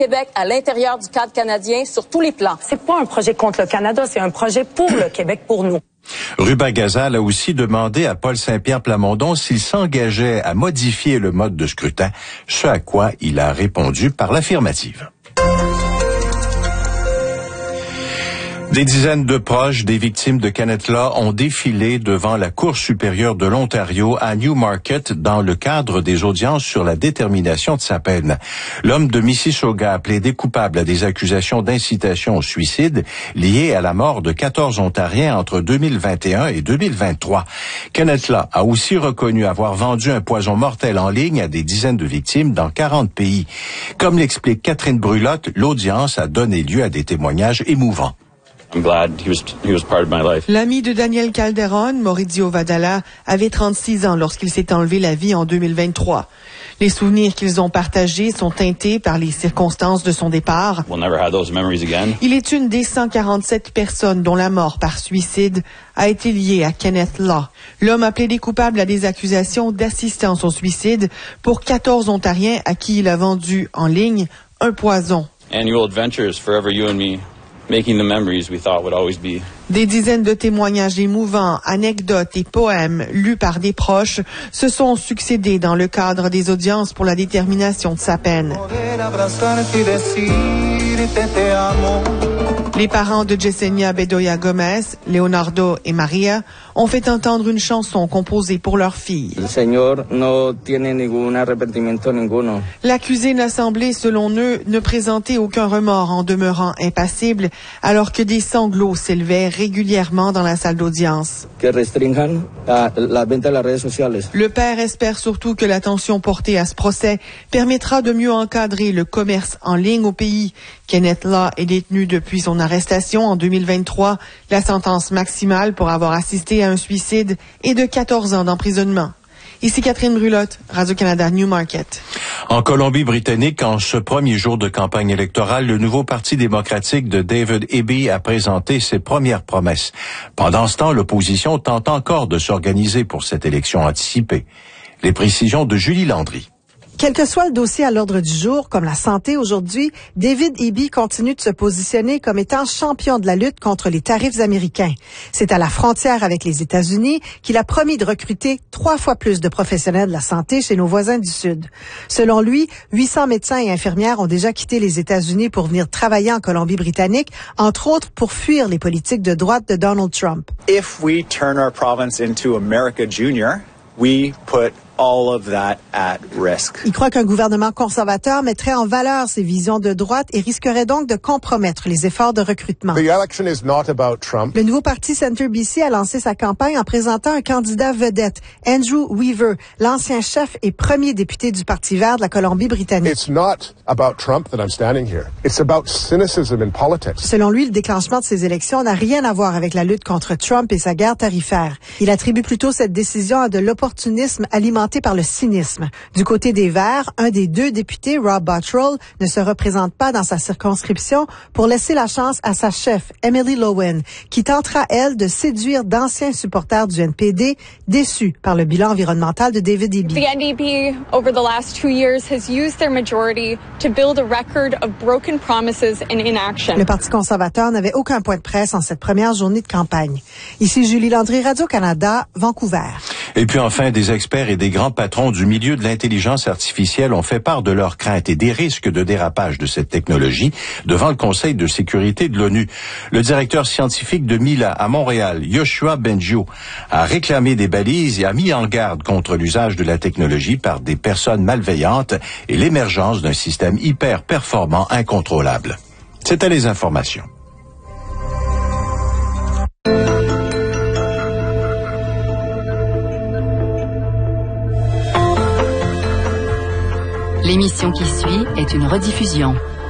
Québec à l'intérieur du cadre canadien sur tous les plans. C'est pas un projet contre le Canada, c'est un projet pour le Québec, pour nous. Rubin-Gazal a aussi demandé à Paul Saint-Pierre Plamondon s'il s'engageait à modifier le mode de scrutin, ce à quoi il a répondu par l'affirmative. Des dizaines de proches des victimes de Kenneth Law ont défilé devant la Cour supérieure de l'Ontario à Newmarket dans le cadre des audiences sur la détermination de sa peine. L'homme de Mississauga a plaidé coupable à des accusations d'incitation au suicide liées à la mort de 14 Ontariens entre 2021 et 2023. Kenneth Law a aussi reconnu avoir vendu un poison mortel en ligne à des dizaines de victimes dans 40 pays. Comme l'explique Catherine Brulotte, l'audience a donné lieu à des témoignages émouvants. I'm glad he was part of my life. L'ami de Daniel Calderon, Maurizio Vadala, avait 36 ans lorsqu'il s'est enlevé la vie en 2023. Les souvenirs qu'ils ont partagés sont teintés par les circonstances de son départ. We'll never have those memories again. Il est une des 147 personnes dont la mort par suicide a été liée à Kenneth Law. L'homme a plaidé coupable à des accusations d'assistance au suicide pour 14 Ontariens à qui il a vendu en ligne un poison. Annual adventures, forever you and me. Making the memories we thought would always be. Des dizaines de témoignages émouvants, anecdotes et poèmes lus par des proches se sont succédés dans le cadre des audiences pour la détermination de sa peine. Les parents de Yesenia Bedoya Gomez, Leonardo et Maria, ont fait entendre une chanson composée pour leur fille. L'accusé n'a semblé, selon eux, ne présenter aucun remords en demeurant impassible, alors que des sanglots s'élevaient régulièrement dans la salle d'audience. Le père espère surtout que l'attention portée à ce procès permettra de mieux encadrer le commerce en ligne au pays. Kenneth Law est détenu depuis son arrestation en 2023. La sentence maximale pour avoir assisté à un suicide est de 14 ans d'emprisonnement. Ici Catherine Brulotte, Radio-Canada Newmarket. En Colombie-Britannique, en ce premier jour de campagne électorale, le nouveau Parti démocratique de David Eby a présenté ses premières promesses. Pendant ce temps, l'opposition tente encore de s'organiser pour cette élection anticipée. Les précisions de Julie Landry. Quel que soit le dossier à l'ordre du jour, comme la santé aujourd'hui, David Eby continue de se positionner comme étant champion de la lutte contre les tarifs américains. C'est à la frontière avec les États-Unis qu'il a promis de recruter 3 fois plus de professionnels de la santé chez nos voisins du Sud. Selon lui, 800 médecins et infirmières ont déjà quitté les États-Unis pour venir travailler en Colombie-Britannique, entre autres pour fuir les politiques de droite de Donald Trump. If we turn our province into America Junior, we put all of that at risk. Il croit qu'un gouvernement conservateur mettrait en valeur ses visions de droite et risquerait donc de compromettre les efforts de recrutement. The election is not about Trump. Le nouveau parti Centre BC a lancé sa campagne en présentant un candidat vedette, Andrew Weaver, l'ancien chef et premier député du Parti vert de la Colombie-Britannique. It's not about Trump that I'm standing here. It's about cynicism in politics. Selon lui, le déclenchement de ces élections n'a rien à voir avec la lutte contre Trump et sa guerre tarifaire. Il attribue plutôt cette décision à de l'opportunisme alimenté par le cynisme. Du côté des Verts, un des 2 députés, Rob Bottrell, ne se représente pas dans sa circonscription pour laisser la chance à sa chef, Emily Lowen, qui tentera, elle, de séduire d'anciens supporters du NPD déçus par le bilan environnemental de David Eby. The NDP, over the last 2 years, has used their majority to build a record of broken promises and inaction. Le Parti conservateur n'avait aucun point de presse en cette première journée de campagne. Ici Julie Landry, Radio-Canada, Vancouver. Et puis enfin, des experts et des grands patrons du milieu de l'intelligence artificielle ont fait part de leurs craintes et des risques de dérapage de cette technologie devant le Conseil de sécurité de l'ONU. Le directeur scientifique de Mila à Montréal, Yoshua Bengio, a réclamé des balises et a mis en garde contre l'usage de la technologie par des personnes malveillantes et l'émergence d'un système hyper performant incontrôlable. C'était les informations. L'émission qui suit est une rediffusion.